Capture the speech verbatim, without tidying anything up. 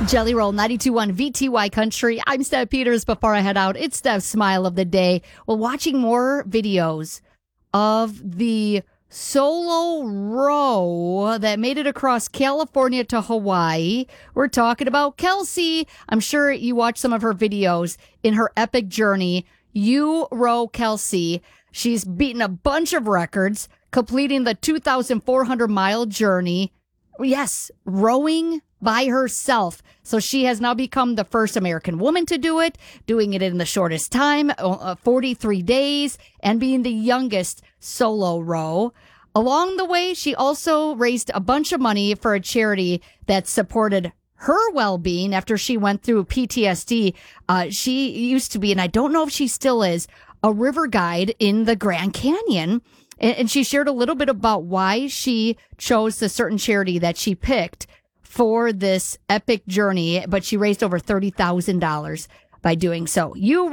Jelly Roll, ninety-two point one V T Y Country. I'm Steph Peters. Before I head out, it's Steph's Smile of the Day. Well, watching more videos of the solo row that made it across California to Hawaii. We're talking about Kelsey. I'm sure you watched some of her videos in her epic journey. You row Kelsey. She's beaten a bunch of records, completing the two thousand four hundred mile journey. Yes, rowing by herself. So she has now become the first American woman to do it, doing it in the shortest time, uh, forty-three days, and being the youngest solo row. Along the way, she also raised a bunch of money for a charity that supported her well-being after she went through P T S D. Uh, she used to be, and I don't know if she still is, a river guide in the Grand Canyon. And she shared a little bit about why she chose the certain charity that she picked for this epic journey, but she raised over thirty thousand dollars by doing so. You